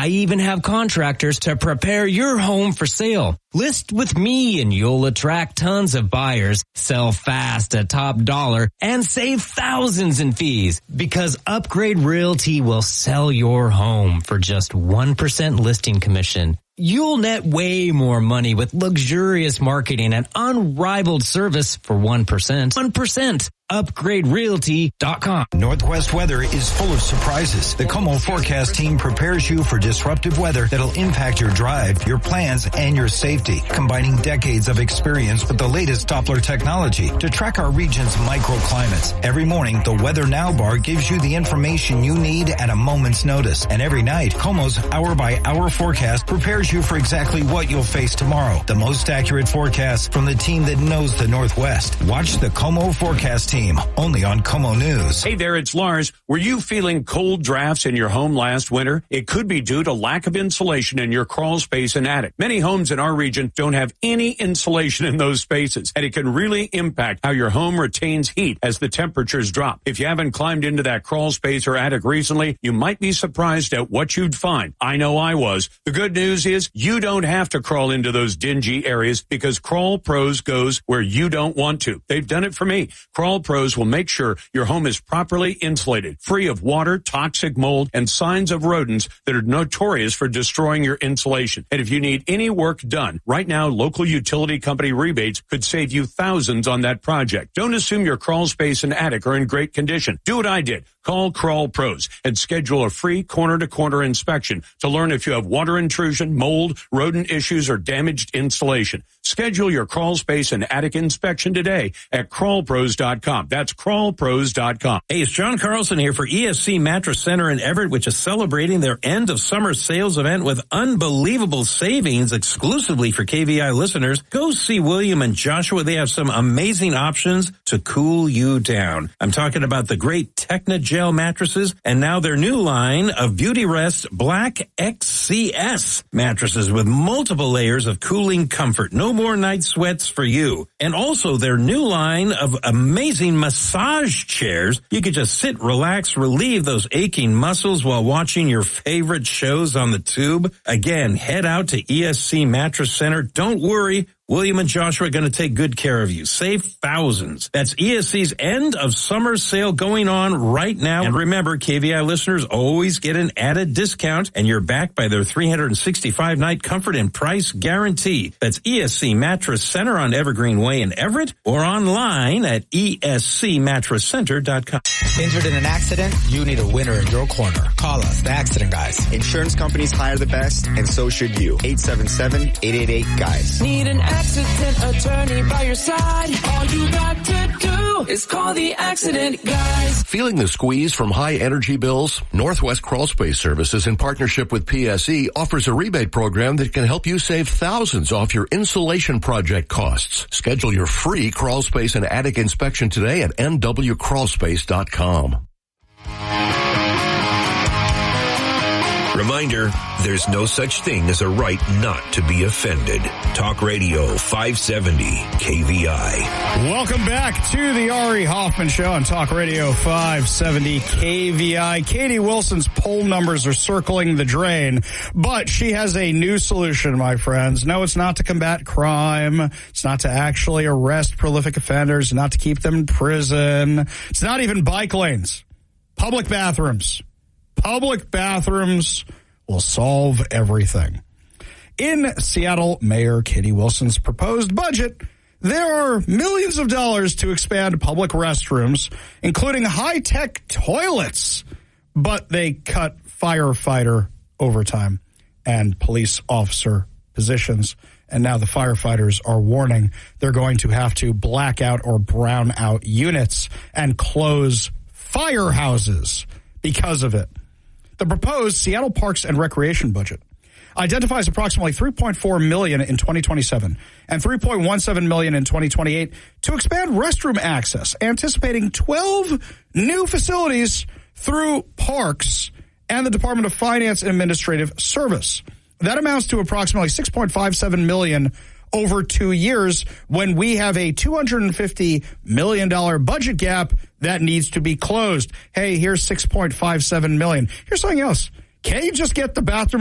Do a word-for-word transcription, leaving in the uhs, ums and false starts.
I even have contractors to prepare your home for sale. List with me and you'll attract tons of buyers, sell fast at top dollar, and save thousands in fees. Because Upgrade Realty will sell your home for just one percent listing commission. You'll net way more money with luxurious marketing and unrivaled service for one percent. one percent. upgrade realty dot com. Northwest weather is full of surprises. The Como Forecast team prepares you for disruptive weather that'll impact your drive, your plans, and your safety, combining decades of experience with the latest Doppler technology to track our region's microclimates. Every morning, the Weather Now bar gives you the information you need at a moment's notice. And every night, Como's hour-by-hour forecast prepares you for exactly what you'll face tomorrow. The most accurate forecast from the team that knows the Northwest. Watch the Como Forecast team, only on Como News. Hey there, it's Lars. Were you feeling cold drafts in your home last winter? It could be due to lack of insulation in your crawl space and attic. Many homes in our region don't have any insulation in those spaces, and it can really impact how your home retains heat as the temperatures drop. If you haven't climbed into that crawl space or attic recently, you might be surprised at what you'd find. I know I was. The good news is you don't have to crawl into those dingy areas because Crawl Pros goes where you don't want to. They've done it for me. Crawl Pros will make sure your home is properly insulated, free of water, toxic mold, and signs of rodents that are notorious for destroying your insulation. And if you need any work done, right now, local utility company rebates could save you thousands on that project. Don't assume your crawl space and attic are in great condition. Do what I did. Call Crawl Pros and schedule a free corner-to-corner inspection to learn if you have water intrusion, mold, rodent issues, or damaged insulation. Schedule your crawl space and attic inspection today at crawl pros dot com. That's crawl pros dot com. Hey, it's John Carlson here for E S C Mattress Center in Everett, which is celebrating their end of summer sales event with unbelievable savings exclusively for K V I listeners. Go see William and Joshua. They have some amazing options to cool you down. I'm talking about the great Technogel mattresses and now their new line of Beauty Rest Black X C S mattresses with multiple layers of cooling comfort. No more night sweats for you. And also their new line of amazing massage chairs. You could just sit, relax, relieve those aching muscles while watching your favorite shows on the tube. Again, head out to E S C Mattress Center. Don't worry. William and Joshua are going to take good care of you. Save thousands. That's E S C's end of summer sale going on right now. And remember, K V I listeners always get an added discount, and you're backed by their three hundred sixty-five night comfort and price guarantee. That's E S C Mattress Center on Evergreen Way in Everett or online at E S C mattress center dot com. Injured in an accident? You need a winner in your corner. Call us, the Accident Guys. Insurance companies hire the best, and so should you. eight seven seven, eight eight eight, guys. Need an accident attorney by your side. All you got to do is call the Accident Guys. Feeling the squeeze from high energy bills? Northwest Crawl Space Services, in partnership with P S E, offers a rebate program that can help you save thousands off your insulation project costs. Schedule your free crawl space and attic inspection today at n w crawl space dot com. Reminder, there's no such thing as a right not to be offended. Talk Radio five seventy K V I. Welcome back to the Ari Hoffman Show on Talk Radio five seventy K V I. Katie Wilson's poll numbers are circling the drain, but she has a new solution, my friends. No, it's not to combat crime. It's not to actually arrest prolific offenders, not to keep them in prison. It's not even bike lanes. Public bathrooms. Public bathrooms will solve everything. In Seattle, Mayor Katie Wilson's proposed budget, there are millions of dollars to expand public restrooms, including high-tech toilets, but they cut firefighter overtime and police officer positions. And now the firefighters are warning they're going to have to black out or brown out units and close firehouses because of it. The proposed Seattle Parks and Recreation budget identifies approximately three point four million dollars in twenty twenty-seven and three point one seven million dollars in twenty twenty-eight to expand restroom access, anticipating twelve new facilities through parks and the Department of Finance and Administrative Service. That amounts to approximately six point five seven million dollars over two years when we have a two hundred fifty million dollars budget gap that needs to be closed. Hey, here's six point five seven million dollars. Here's something else. Can't you just get the bathroom